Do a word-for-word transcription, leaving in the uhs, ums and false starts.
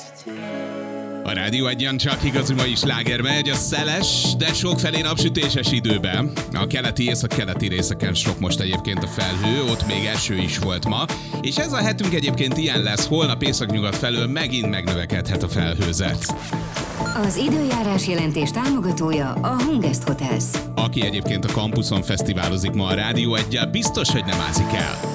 A Rádió Egyen csak igazi mai sláger megy a szeles, de sokfelé napsütéses időben. A keleti észak-keleti részeken sok most egyébként a felhő, ott még eső is volt ma, és ez a hetünk egyébként ilyen lesz, holnap északnyugat felől megint megnövekedhet a felhőzet. Az időjárás jelentés támogatója a Hungest Hotels. Aki egyébként a kampuszon fesztiválozik ma a Rádió Egyen, biztos, hogy nem ászik el.